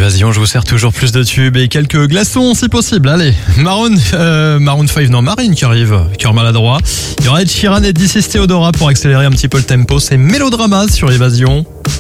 Évasion, je vous sers toujours plus de tubes et quelques glaçons si possible. Allez, Maroon 5, non, Marine qui arrive, cœur maladroit. Il y aura Ed Sheeran et DC's Theodora pour accélérer un petit peu le tempo. C'est Mélodrama sur Évasion.